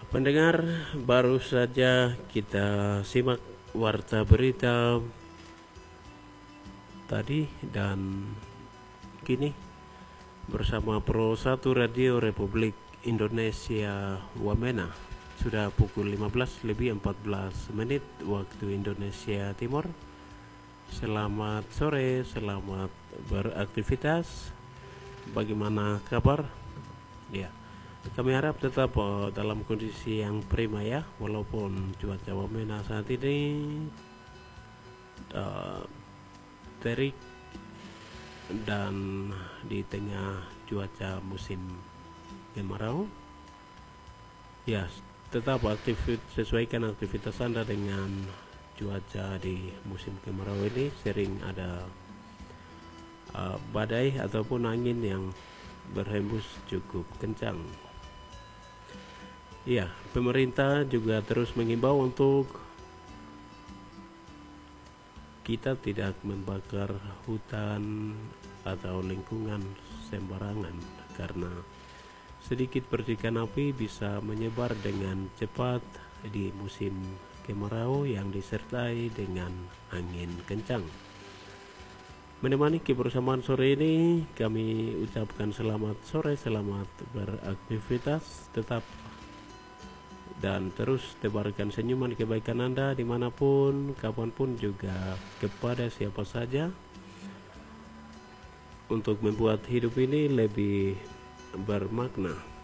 Pendengar, baru saja kita simak warta berita tadi dan kini bersama Pro 1 Radio Republik Indonesia Wamena. Sudah pukul 15:14 waktu Indonesia Timur. Selamat sore, selamat beraktivitas. Bagaimana kabar? Ya, kami harap tetap dalam kondisi yang prima ya, walaupun cuaca Wamena saat ini terik dan di tengah cuaca musim kemarau. Ya, tetap sesuaikan aktivitas Anda dengan cuaca di musim kemarau ini. Sering ada badai ataupun angin yang berhembus cukup kencang. Ya, pemerintah juga terus mengimbau untuk kita tidak membakar hutan atau lingkungan sembarangan, karena sedikit percikan api bisa menyebar dengan cepat di musim kemarau yang disertai dengan angin kencang. Menemani kebersamaan sore ini, kami ucapkan selamat sore, selamat beraktivitas, tetap dan terus tebarkan senyuman kebaikan Anda dimanapun, kapanpun, juga kepada siapa saja, untuk membuat hidup ini lebih bermakna.